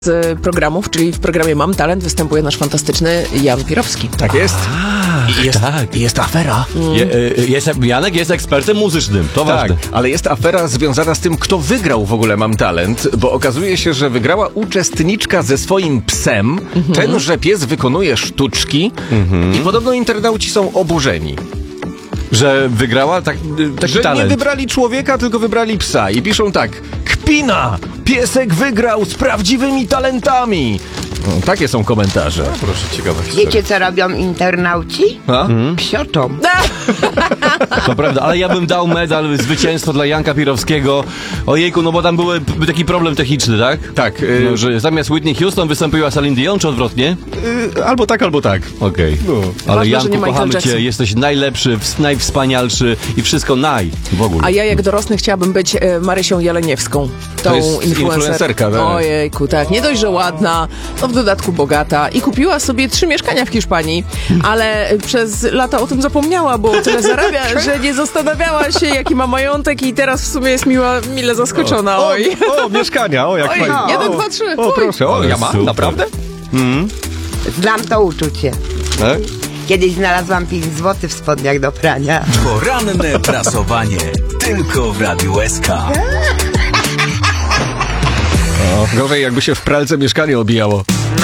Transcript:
z programów, czyli w programie Mam Talent występuje nasz fantastyczny Jan Pirowski. Tak jest. I jest afera. Janek jest ekspertem muzycznym, to Tak, ważne. ale jest afera związana z tym, kto wygrał w ogóle Mam Talent, bo okazuje się, że wygrała uczestniczka ze swoim psem. Tenże pies wykonuje sztuczki i podobno internauci są oburzeni. Że wygrała taki Że talent. nie wybrali człowieka, tylko wybrali psa. I piszą tak: kpina! Piesek wygrał z prawdziwymi talentami! No, takie są komentarze. Proszę, ciekawa historia. Wiecie, co robią internauci? A? Psioczą. To prawda, ale ja bym dał medal zwycięstwo dla Janka Pirowskiego. Ojejku, no bo tam był taki problem techniczny, tak? Tak. No, że zamiast Whitney Houston wystąpiła Celine Dion, czy odwrotnie? Albo tak, albo tak. Okej. No. Ale Ważne, że Janku, nie Michael kochamy Jackson. cię, jesteś najlepszy, najwspanialszy i wszystko w ogóle. A ja jak dorosły chciałabym być Marysią Jeleniewską. Tą To jest influencerka, tak. Ojejku, tak. Nie dość, że ładna, no w dodatku bogata. I kupiła sobie 3 mieszkania w Hiszpanii, ale przez lata o tym zapomniała, bo tyle zarabia, że nie zastanawiała się, jaki ma majątek i teraz w sumie jest mile zaskoczona. Oj. O, mieszkania, o jak Oj, fajnie. 1, 2, 3. O, proszę, o, ja mam, Super. naprawdę? Znam to uczucie. Tak? Kiedyś znalazłam 5 zł w spodniach do prania. Poranne prasowanie tylko w Radiu SK. Gorzej jakby się w pralce mieszkanie obijało.